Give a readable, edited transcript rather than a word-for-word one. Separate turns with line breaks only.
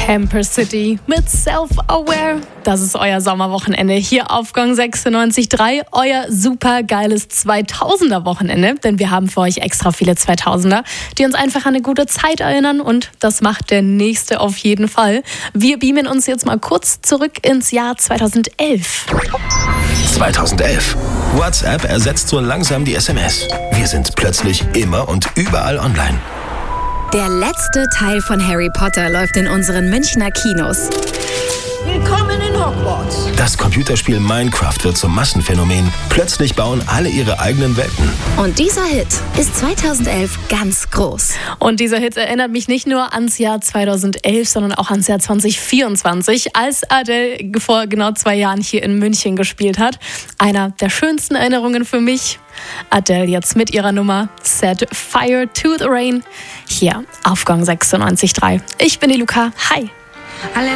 Camper City mit Self-Aware. Das ist euer Sommerwochenende hier auf Gong 96.3. Euer super geiles 2000er-Wochenende, denn wir haben für euch extra viele 2000er, die uns einfach an eine gute Zeit erinnern und das macht der nächste auf jeden Fall. Wir beamen uns jetzt mal kurz zurück ins Jahr 2011.
2011. WhatsApp ersetzt so langsam die SMS. Wir sind plötzlich immer und überall online.
Der letzte Teil von Harry Potter läuft in unseren Münchner Kinos.
Willkommen in Hogwarts.
Das Computerspiel Minecraft wird zum Massenphänomen. Plötzlich bauen alle ihre eigenen Welten.
Und dieser Hit ist 2011 ganz groß.
Und dieser Hit erinnert mich nicht nur ans Jahr 2011, sondern auch ans Jahr 2024, als Adele vor genau 2 Jahren hier in München gespielt hat. Einer der schönsten Erinnerungen für mich. Adele jetzt mit ihrer Nummer Set Fire to the Rain hier auf Gong 96.3. Ich bin die Luca. Hi.